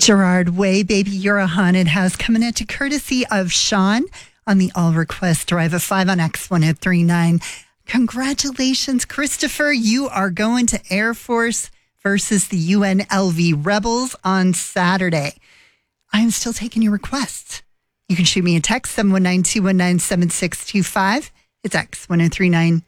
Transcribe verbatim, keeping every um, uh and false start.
Gerard Way, Baby, You're a Haunted House, coming at you courtesy of Sean on the All Request Drive of five on X one oh three nine. Congratulations, Christopher. You are going to Air Force versus the U N L V Rebels on Saturday. I am still taking your requests. You can shoot me a text, seven one nine, two one nine, seven six two five. It's X one oh three nine